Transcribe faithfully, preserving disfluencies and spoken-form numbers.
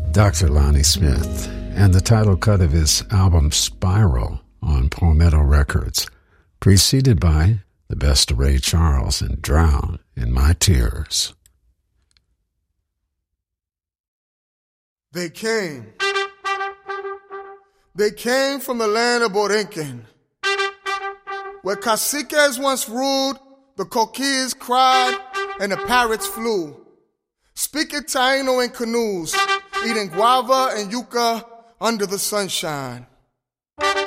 Doctor Lonnie Smith, and the title cut of his album Spiral on Palmetto Records, preceded by the best of Ray Charles and Drown in My Tears. They came. They came from the land of Borinquen, where caciques once ruled, the coquilles cried, and the parrots flew, speaking Taino in canoes, eating guava and yuca under the sunshine.